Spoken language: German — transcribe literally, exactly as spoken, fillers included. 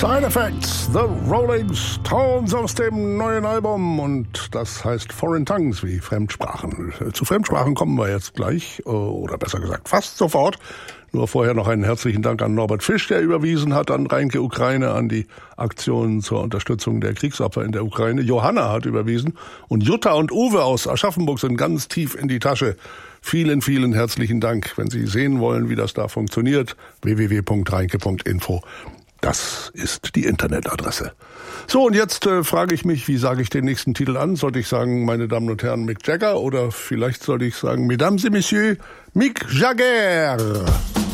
Side Effects, The Rolling Stones aus dem neuen Album, und das heißt Foreign Tongues, wie Fremdsprachen. Zu Fremdsprachen kommen wir jetzt gleich, oder besser gesagt fast sofort. Nur vorher noch einen herzlichen Dank an Norbert Fisch, der überwiesen hat an Rheinke Ukraine, an die Aktion zur Unterstützung der Kriegsopfer in der Ukraine. Johanna hat überwiesen und Jutta und Uwe aus Aschaffenburg sind ganz tief in die Tasche. Vielen, vielen herzlichen Dank. Wenn Sie sehen wollen, wie das da funktioniert, w w w punkt rheinke punkt info. Das ist die Internetadresse. So, und jetzt äh, frage ich mich, wie sage ich den nächsten Titel an? Sollte ich sagen, meine Damen und Herren, Mick Jagger? Oder vielleicht sollte ich sagen, Mesdames et Messieurs, Mick Jagger.